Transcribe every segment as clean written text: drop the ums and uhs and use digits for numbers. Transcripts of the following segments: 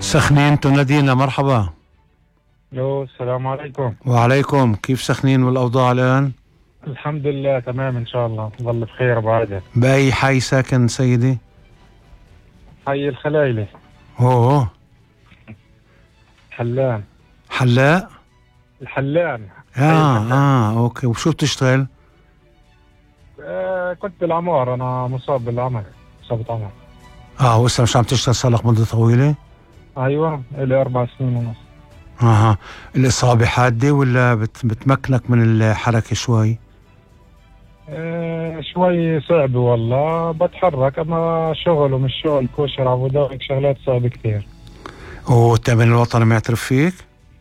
سخنين تنادينا. مرحبا. الو، السلام عليكم. وعليكم. كيف سخنين والأوضاع الآن؟ الحمد لله تمام ان شاء الله، ظل بخير ابو عادل. بأي حي ساكن سيدي؟ حي الخلايلة. أوه. حلان. حلاق؟ الحلان. أوكي. وشو بتشتغل؟ كنت بالعمار، انا مصاب بالعمل، اصابة عمل. وإسا مش عم تشتغل صار مدة طويلة؟ ايوه، الي 4 سنين ونص. الإصابة حادة ولا بتمكنك من الحركة شوي؟ شوي صعبة والله، بتحرك اما شغل ومش شغل، كوشر عبوداوي، شغلات صعبة كثير. والتأمين الوطني معترف فيك؟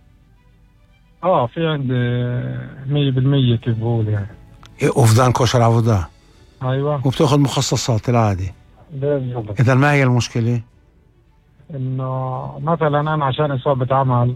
في عندي 100% كيف بقول يعني. أفدان كوشر عبودا. ايوه. وبتاخذ مخصصات العادي. بالضبط. إذا ما هي المشكلة؟ انه مثلا انا عشان اصابة عمل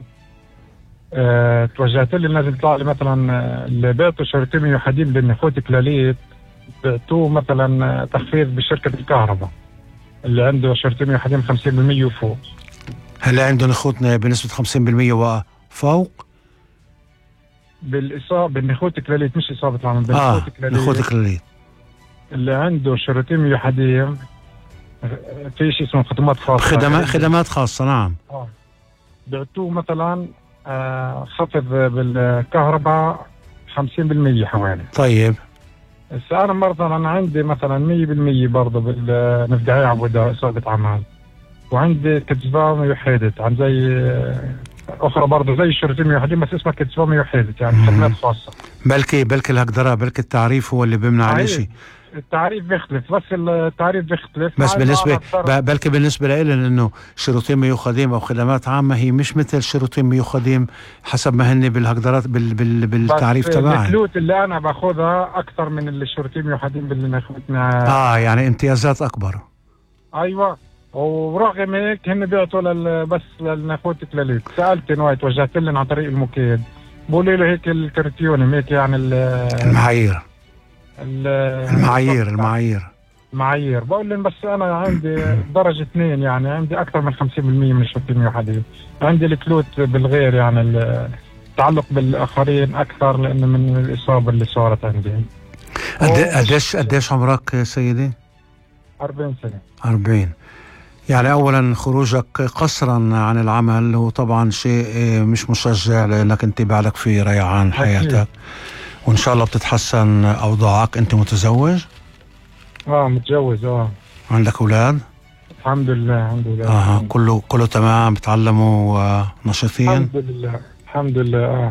توجهت لي الناس يطلع لي مثلا اللي بعتوا شريطين يوحدين للنخوت كلاليت، بعتوه مثلا تخفيض بشركة الكهرباء اللي عنده شريطين يوحدين 50% وفوق. هلا عنده نخوتنا بنسبة 50% وفوق؟ بالإصابة بالنخوت كلاليت، مش إصابة العمل، بالنخوت كلاليت. نخوت كلاليت اللي عنده شريطين يوحدين في شيء اسمه خدمات خاصة. خدمات خاصة. نعم. بعتوه مثلا خفض بالكهرباء 50% حوالي. طيب. هسه أنا مثلا عندي مثلا 100% برضه بالنفقعية عبودة إصابة عمل، وعندي كتسبة ميوحدة عن زي أخرى برضه زي الشريطين ميوحدين، بس اسمها كتسبة ميوحدة يعني خدمات خاصة. بلكي الهقدرة، بلكي التعريف هو اللي بيمنع على شيء. التعريف بيختلف، بس التعريف بيختلف. بس بلكي بالنسبة لإلن إنه شروطين ميوخديم أو خدمات عامة هي مش مثل شروطين ميوخديم حسب ما هن بالهقدرات بالتعريف تبعهم. الفلوس اللي أنا باخذها أكثر من اللي شروطين ميوحدين باللي ناخذتنا. يعني امتيازات أكبر. أيوة. ورغم هيك هن بيعطوا بس للنخوت كلاليت. سألت نوايا، توجهت لهم عن طريق المكيد، بقولوا لي هيك الكرتيون هيك يعني المعايير بقول لهم بس انا عندي درجة 2، يعني عندي اكثر من 50% من الشرطين الميوحدين. عندي الكلوت بالغير، يعني التعلق بالاخرين اكثر لانه من الاصابة اللي صارت عندي. قديش عمرك سيدي؟ 40 سنة. 40. يعني اولا خروجك قسرا عن العمل هو طبعا شيء مش مشجع، لانك انت بعدك في ريعان حياتك، وان شاء الله بتتحسن اوضاعك. انت متزوج؟ متجوز. عندك اولاد؟ الحمد لله. الحمد لله. كله تمام، بتعلموا نشيطين؟ الحمد لله.